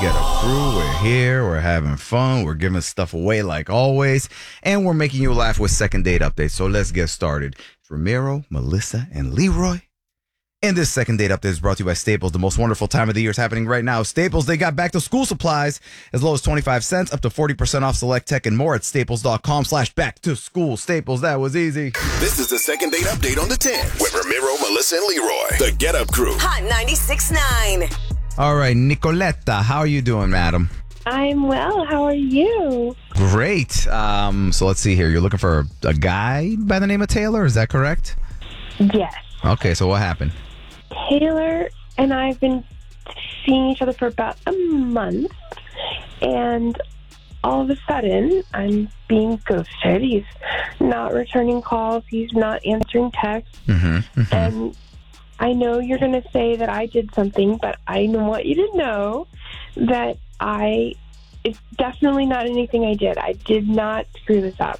Get Up Crew. We're here. We're having fun. We're giving stuff away like always. And we're making you laugh with second date updates. So let's get started. It's Ramiro, Melissa, and Leroy. And this second date update is brought to you by Staples. The most wonderful time of the year is happening right now. Staples, they got back to school supplies as low as 25 cents, up to 40% off select tech and more at staples.com/back to school. Staples, that was easy. This is the second date update on the 10 with Ramiro, Melissa, and Leroy. The Get Up Crew. Hot 96.9. All right, Nicoletta, how are you doing, madam? I'm well. How are you? Great. So let's see here. You're looking for a guy by the name of Taylor, is that correct? Yes. Okay, so what happened? Taylor and I have been seeing each other for about a month, and all of a sudden, I'm being ghosted. He's not returning calls. He's not answering texts. And I know you're going to say that I did something, but I want you to know that it's definitely not anything I did. I did not screw this up.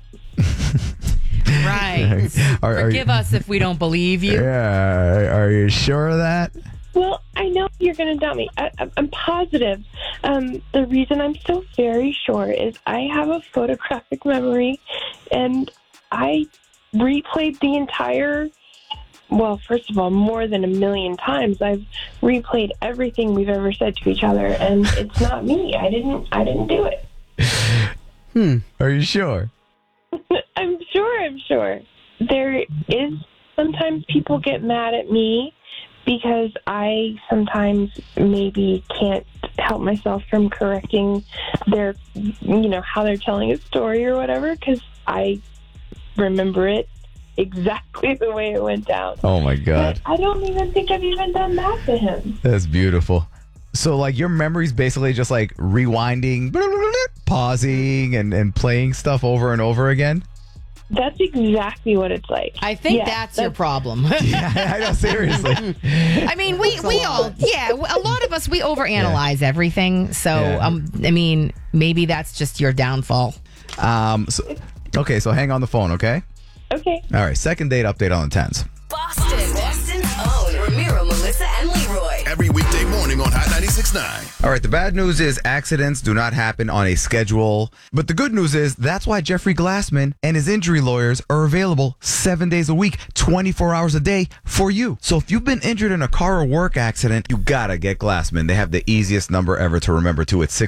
Right. Forgive us if we don't believe you. Yeah, are you sure of that? Well, I know you're going to doubt me. I'm positive. The reason I'm so very sure is I have a photographic memory, and I replayed the entire... Well, first of all, more than 1 million times. I've replayed everything we've ever said to each other, and it's not me. I didn't do it. Are you sure? I'm sure. There is sometimes people get mad at me because I sometimes maybe can't help myself from correcting their, how they're telling a story or whatever, because I remember it exactly the way it went down. Oh my God. But I don't even think I've even done that to him. That's beautiful. So like your memory's basically just like rewinding, pausing and playing stuff over and over again? That's exactly what it's like. I think that's your problem. Yeah, I know, seriously. I mean, we all, a lot of us, we overanalyze everything. So, I mean, maybe that's just your downfall. So hang on the phone, okay? Okay. All right, second date update on the 10s. Boston's own Ramiro, Melissa, and Leroy. Every weekday morning on Hot 96.9. All right, the bad news is accidents do not happen on a schedule. But the good news is that's why Jeffrey Glassman and his injury lawyers are available 7 days a week, 24 hours a day for you. So if you've been injured in a car or work accident, you gotta get Glassman. They have the easiest number ever to remember too. It's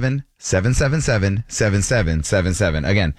617-777-7777. Again,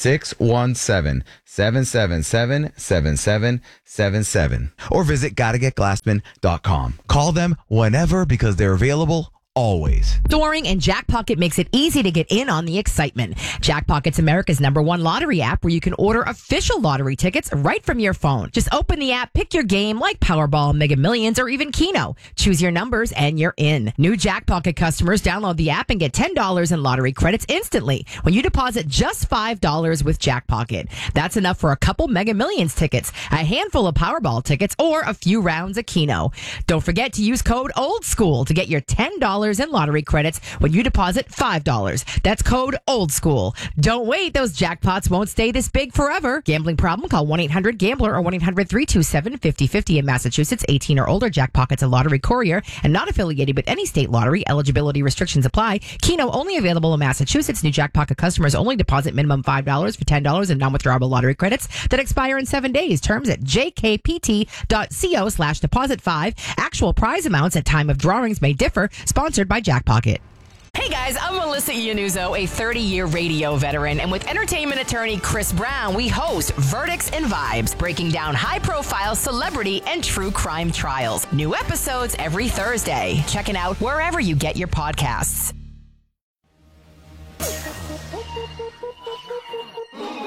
617-777-7777. Or visit gottagetglassman.com. Call them whenever because they're available always. Storing and Jackpocket makes it easy to get in on the excitement. Jackpocket's America's #1 lottery app where you can order official lottery tickets right from your phone. Just open the app, pick your game like Powerball, Mega Millions, or even Keno. Choose your numbers and you're in. New Jackpocket customers download the app and get $10 in lottery credits instantly when you deposit just $5 with Jackpocket. That's enough for a couple Mega Millions tickets, a handful of Powerball tickets, or a few rounds of Keno. Don't forget to use code OLDSCHOOL to get your $10 in lottery credits when you deposit $5. That's code OLDSCHOOL. Don't wait. Those jackpots won't stay this big forever. Gambling problem? Call 1-800-GAMBLER or 1-800-327-5050 in Massachusetts. 18 or older. Jackpocket's a lottery courier and not affiliated with any state lottery. Eligibility restrictions apply. Keno only available in Massachusetts. New Jackpocket customers only deposit minimum $5 for $10 in non-withdrawable lottery credits that expire in 7 days. Terms at jkpt.co/deposit5. Actual prize amounts at time of drawings may differ. Sponsored by Jackpocket. Hey guys, I'm Melissa Iannuzzo, a 30-year radio veteran, and with entertainment attorney Chris Brown, we host Verdicts and Vibes, breaking down high-profile celebrity and true crime trials. New episodes every Thursday. Check it out wherever you get your podcasts.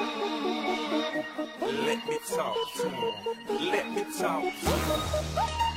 Let me talk to him. Let me talk to him.